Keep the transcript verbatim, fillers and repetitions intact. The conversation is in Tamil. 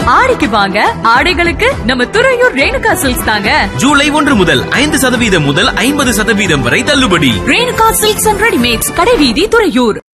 ஆடிக்கு வாங்க, ஆடைகளுக்கு நம்ம துறையூர் ரேணுகா சில்க்ஸ் தாங்க. ஜூலை ஒன்று முதல் ஐந்து சதவீதம் முதல் ஐம்பது சதவீதம் வரை தள்ளுபடி. ரேணுகா சில்க்ஸ் அண்ட் ரெடிமேட்ஸ், கடைவீதி, துறையூர்.